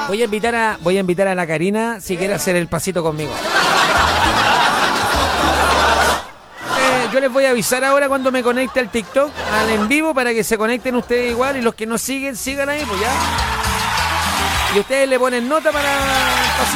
Voy a invitar a la Karina si quiere hacer el pasito conmigo. Yo les voy a avisar ahora cuando me conecte al TikTok, al en vivo, para que se conecten ustedes igual, y los que no siguen, sigan ahí, pues ya. Y ustedes le ponen nota para el pasito.